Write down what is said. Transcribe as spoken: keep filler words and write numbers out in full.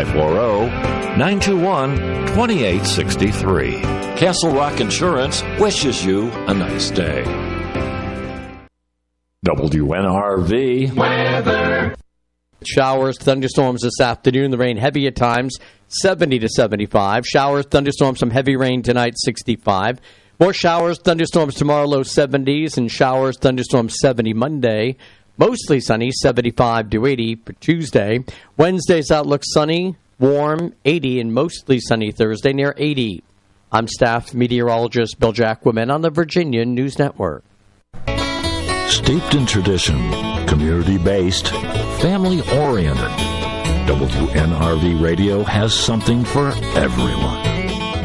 five four zero, nine two one, two eight six three. Castle Rock Insurance wishes you a nice day. W N R V weather. Showers, thunderstorms this afternoon. The rain heavy at times, seventy to seventy-five. Showers, thunderstorms, some heavy rain tonight, sixty-five. More showers, thunderstorms tomorrow, low seventies, and showers, thunderstorms, seventy Monday. Mostly sunny, seventy-five to eighty for Tuesday. Wednesday's outlook sunny, warm, eighty, and mostly sunny Thursday, near eighty. I'm staff meteorologist Bill Jacquemin on the Virginia News Network. Steeped in tradition, community-based, family-oriented, W N R V Radio has something for everyone.